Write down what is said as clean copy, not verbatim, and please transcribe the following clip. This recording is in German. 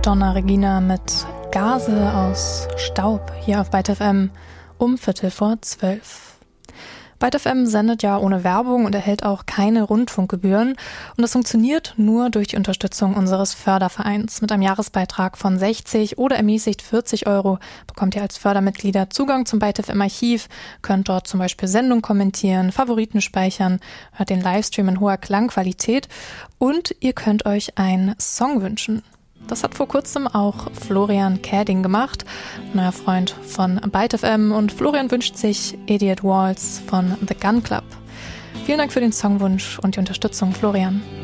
Madonna Regina mit Gase aus Staub hier auf Byte FM um 11:45. Byte FM sendet ja ohne Werbung und erhält auch keine Rundfunkgebühren. Und das funktioniert nur durch die Unterstützung unseres Fördervereins. Mit einem Jahresbeitrag von 60 oder ermäßigt 40 € bekommt ihr als Fördermitglieder Zugang zum Byte FM Archiv, könnt dort zum Beispiel Sendungen kommentieren, Favoriten speichern, hört den Livestream in hoher Klangqualität und ihr könnt euch einen Song wünschen. Das hat vor kurzem auch Florian Käding gemacht, neuer Freund von Byte FM, und Florian wünscht sich Idiot Waltz von The Gun Club. Vielen Dank für den Songwunsch und die Unterstützung, Florian.